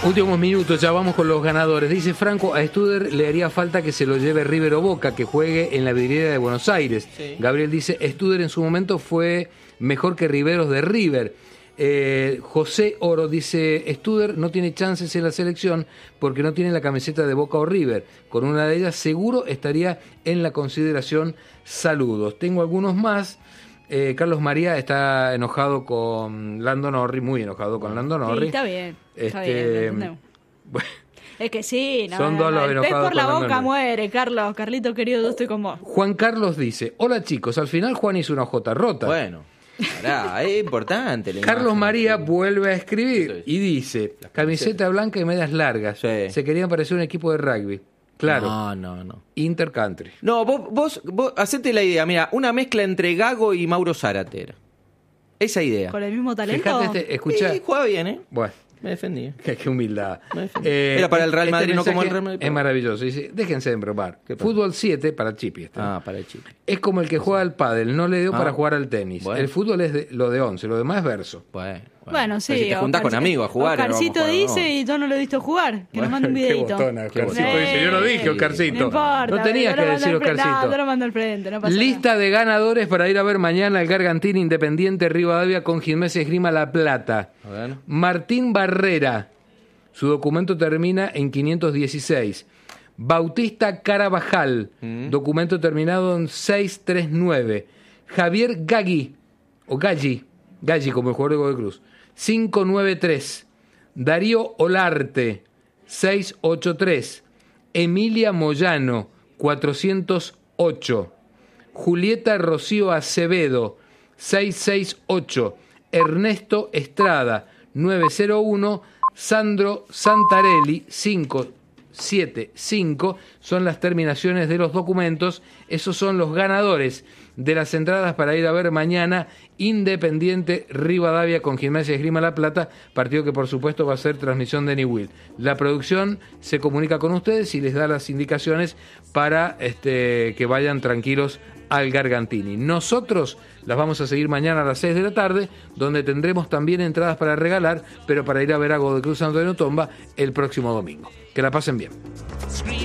Últimos minutos, ya vamos con los ganadores. Dice Franco, a Studer le haría falta que se lo lleve River o Boca, que juegue en la vidriera de Buenos Aires. Sí. Gabriel dice, Studer en su momento fue mejor que Riveros de River. José Oro dice, Studer no tiene chances en la selección porque no tiene la camiseta de Boca o River. Con una de ellas seguro estaría en la consideración. Saludos. Tengo algunos más. Carlos María está enojado con Lando Norris, muy enojado con Lando Norris. Sí, está bien, bueno, es que sí, son dos los enojados. El pez por la boca Norris. muere, Carlos. Carlito querido, yo estoy con vos. Juan Carlos dice, hola chicos, al final Juan hizo una J rota. Bueno, es importante. Carlos María vuelve a escribir y dice, camiseta blanca y medias largas. Sí. Se querían parecer un equipo de rugby. Claro. No. Intercountry. No, vos hacete la idea. Mira, una mezcla entre Gago y Mauro Zárate era. Esa idea. ¿Con el mismo talento? Fíjate, escuchá. Sí, juega bien, ¿eh? Bueno. Me defendí. Qué humildad. Era para el Real Madrid, no como el Real Madrid. Es maravilloso. Dice, déjense de bromar. Fútbol 7 para Chipi. Para el Chipi. Es como el que juega al pádel, no le dio para jugar al tenis. Bueno. El fútbol es lo de 11, lo demás es verso. Bueno, sí. Si te juntás con amigos a jugar. Oscarcito dice y yo no lo he visto jugar. Que nos mande un videito. Qué botona, Oscarcito dice. Yo lo dije, Oscarcito. No importa. No tenías que decir Oscarcito. No, yo lo mando al frente. No pasa Lista nada. de ganadores para ir a ver mañana el Gargantini Independiente Rivadavia con Gimnasia Esgrima La Plata. A ver. Martín Barrera. Su documento termina en 516. Bautista Carabajal. Documento terminado en 639. Javier Gaggi. O Gaggi como el jugador de Godoy Cruz. 593. Darío Olarte. 683. Emilia Moyano. 408. Julieta Rocío Acevedo. 668. Ernesto Estrada. 901. Sandro Santarelli, 575, son las terminaciones de los documentos. Esos son los ganadores de las entradas para ir a ver mañana Independiente Rivadavia con Gimnasia Esgrima La Plata, partido que por supuesto va a ser transmisión de Newell. La producción se comunica con ustedes y les da las indicaciones para que vayan tranquilos al Gargantini. Nosotros las vamos a seguir mañana a las 6 de la tarde, donde tendremos también entradas para regalar, pero para ir a ver a Godoy Cruz Santo Tomba el próximo domingo. Que la pasen bien.